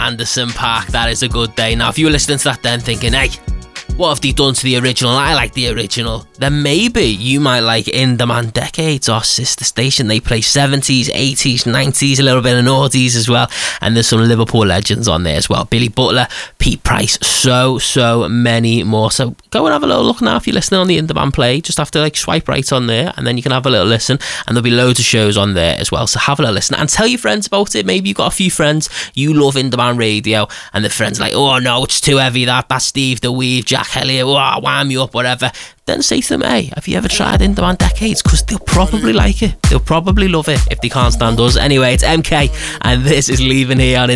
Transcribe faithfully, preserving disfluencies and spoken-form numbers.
Anderson .Paak. That is a good day. Now, if you were listening to that then thinking, hey, what have they done to the original? I like the original. Then maybe you might like In Demand Decades, our sister station. They play seventies, eighties, nineties, a little bit of noughties as well. And there's some Liverpool legends on there as well. Billy Butler, Pete Price, so, so many more. So go and have a little look now if you're listening on the In Demand Play. Just have to like swipe right on there and then you can have a little listen. And there'll be loads of shows on there as well. So have a little listen and tell your friends about it. Maybe you've got a few friends, you love In Demand Radio, and the friends are like, oh no, it's too heavy, that, that's Steve the Weave, Jack Elliott, oh, wham you up, whatever. Then say to them, hey, have you ever tried In Demand Decades? Because they'll probably like it. They'll probably love it if they can't stand us. Anyway, it's M K, and this is Leaving Here on